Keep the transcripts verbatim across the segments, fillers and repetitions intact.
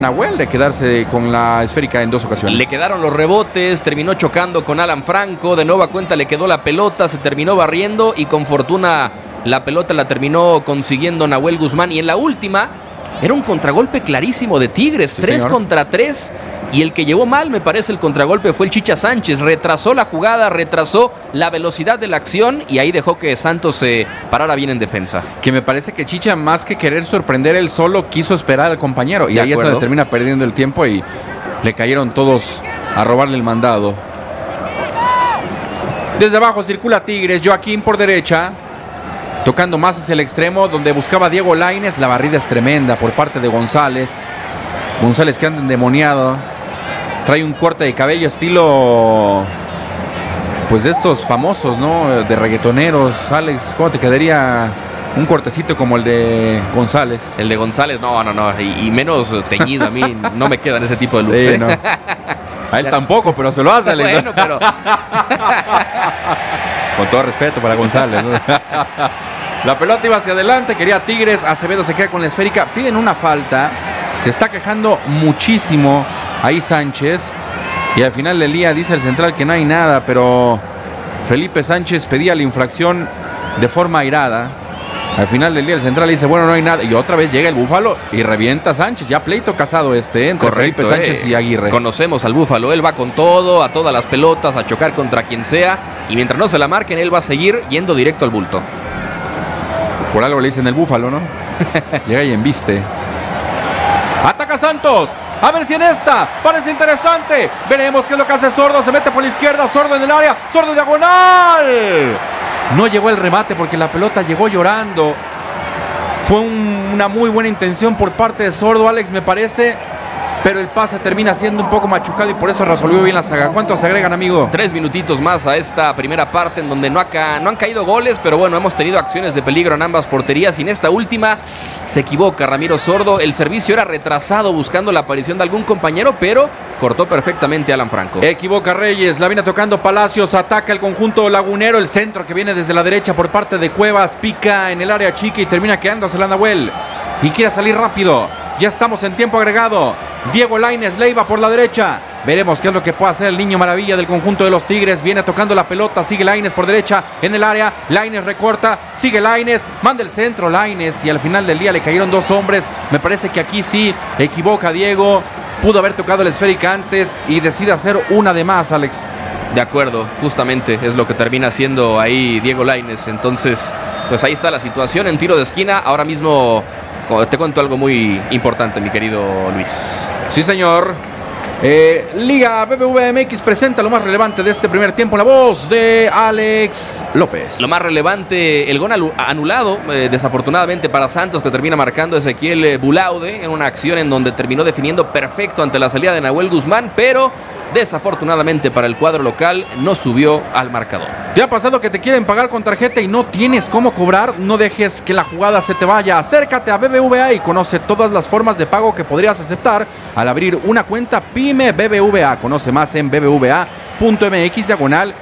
Nahuel de quedarse con la esférica en dos ocasiones. Le quedaron los rebotes, terminó chocando con Alan Franco, de nueva cuenta le quedó la pelota, se terminó barriendo y con fortuna la pelota la terminó consiguiendo Nahuel Guzmán. Y en la última era un contragolpe clarísimo de Tigres, sí, tres señor. contra tres. Y el que llevó mal, me parece, el contragolpe fue el Chicha Sánchez. Retrasó la jugada, retrasó la velocidad de la acción y ahí dejó que Santos se parara bien en defensa. Que me parece que Chicha, más que querer sorprender él solo, quiso esperar al compañero. Y De ahí es acuerdo. donde termina perdiendo el tiempo y le cayeron todos a robarle el mandado. Desde abajo circula Tigres, Joaquín por derecha, tocando más hacia el extremo, donde buscaba Diego Lainez. La barrida es tremenda por parte de González. González que anda endemoniado. Trae un corte de cabello estilo, pues de estos famosos, ¿no? De reggaetoneros. Alex, ¿cómo te quedaría un cortecito como el de González? El de González, no, no, no. Y, y menos teñido, a mí no me quedan ese tipo de looks. Sí, ¿eh? no. A él tampoco, pero se lo hace, Alex. Bueno, pero... Con todo respeto para González, ¿no? La pelota iba hacia adelante, quería Tigres. Acevedo se queda con la esférica. Piden una falta. Se está quejando muchísimo ahí Sánchez. Y al final del día dice el central que no hay nada, pero Felipe Sánchez pedía la infracción de forma airada. Al final del día el central dice, bueno, no hay nada. Y otra vez llega el Búfalo y revienta a Sánchez. Ya pleito casado este, ¿eh? Entre Correcto, Felipe Sánchez eh. y Aguirre. Conocemos al Búfalo, él va con todo, a todas las pelotas, a chocar contra quien sea. Y mientras no se la marquen, él va a seguir yendo directo al bulto. Por algo le dicen el Búfalo, ¿no? Llega y embiste. Ataca Santos. A ver si en esta parece interesante. Veremos qué es lo que hace Sordo. Se mete por la izquierda. Sordo en el área. Sordo diagonal. No llegó el remate porque la pelota llegó llorando. Fue un, una muy buena intención por parte de Sordo, Alex, me parece. Pero el pase termina siendo un poco machucado y por eso resolvió bien la saga. ¿Cuántos se agregan, amigo? Tres minutitos más a esta primera parte en donde no, ha ca- no han caído goles, pero bueno, hemos tenido acciones de peligro en ambas porterías. Y en esta última se equivoca Ramiro Sordo. El servicio era retrasado buscando la aparición de algún compañero, pero cortó perfectamente a Alan Franco. Equivoca Reyes, la viene tocando Palacios, ataca el conjunto lagunero, el centro que viene desde la derecha por parte de Cuevas, pica en el área chica y termina quedándose la Nahuel. Y quiere salir rápido, ya estamos en tiempo agregado. Diego Lainez, Leiva por la derecha. Veremos qué es lo que puede hacer el niño maravilla del conjunto de los Tigres. Viene tocando la pelota, sigue Lainez por derecha en el área. Lainez recorta, sigue Lainez, manda el centro Lainez y al final del día le cayeron dos hombres. Me parece que aquí sí equivoca Diego. Pudo haber tocado la esférica antes y decide hacer una de más, Alex. De acuerdo, justamente es lo que termina haciendo ahí Diego Lainez. Entonces, pues ahí está la situación en tiro de esquina. Ahora mismo te cuento algo muy importante, mi querido Luis. Sí, señor. Eh, Liga B B V A M X presenta lo más relevante de este primer tiempo. La voz de Alex López. Lo más relevante, el gol anulado, eh, desafortunadamente para Santos, que termina marcando Ezequiel eh, Bulaude en una acción en donde terminó definiendo perfecto ante la salida de Nahuel Guzmán, pero desafortunadamente para el cuadro local no subió al marcador. ¿Te ha pasado que te quieren pagar con tarjeta y no tienes cómo cobrar? No dejes que la jugada se te vaya. Acércate a B B V A y conoce todas las formas de pago que podrías aceptar al abrir una cuenta PYME B B V A. Conoce más en b b v a punto m x diagonal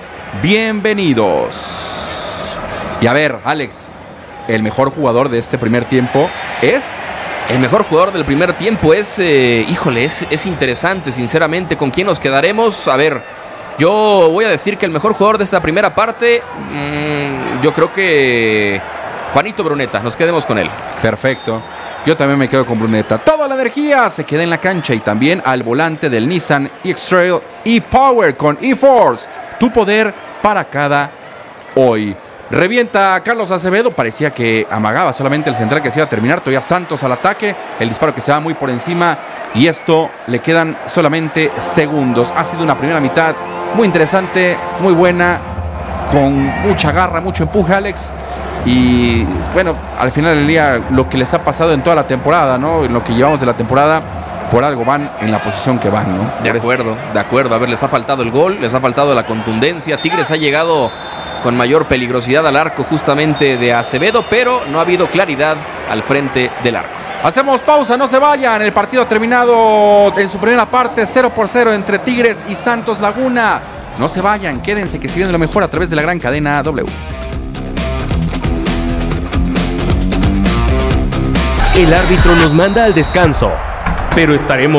bienvenidos. Y a ver, Alex, el mejor jugador de este primer tiempo es... El mejor jugador del primer tiempo es, eh, híjole, es, es interesante, sinceramente, ¿con quién nos quedaremos? A ver, yo voy a decir que el mejor jugador de esta primera parte, mmm, yo creo que Juanito Bruneta, nos quedemos con él. Perfecto, yo también me quedo con Bruneta. Toda la energía se queda en la cancha y también al volante del Nissan X-Trail e-Power con e-Force, tu poder para cada hoy. Revienta a Carlos Acevedo, parecía que amagaba solamente el central que se iba a terminar, todavía Santos al ataque, el disparo que se va muy por encima y esto le quedan solamente segundos. Ha sido una primera mitad muy interesante, muy buena, con mucha garra, mucho empuje, Alex, y bueno, al final del día lo que les ha pasado en toda la temporada, ¿no? En lo que llevamos de la temporada, por algo van en la posición que van, ¿no? De acuerdo, de acuerdo, a ver, les ha faltado el gol, les ha faltado la contundencia, Tigres ha llegado con mayor peligrosidad al arco justamente de Acevedo, pero no ha habido claridad al frente del arco. Hacemos pausa, no se vayan. El partido ha terminado en su primera parte, cero por cero entre Tigres y Santos Laguna. No se vayan, quédense que se viene lo mejor a través de la gran cadena W. El árbitro nos manda al descanso. pero estaremos